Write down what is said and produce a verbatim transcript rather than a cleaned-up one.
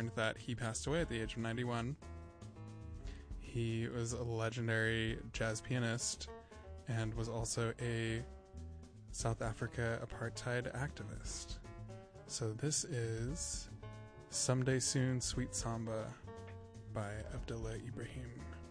learned that he passed away at the age of ninety-one. He was a legendary jazz pianist and was also a South Africa apartheid activist. So this is Someday Soon Sweet Samba by Abdullah Ibrahim.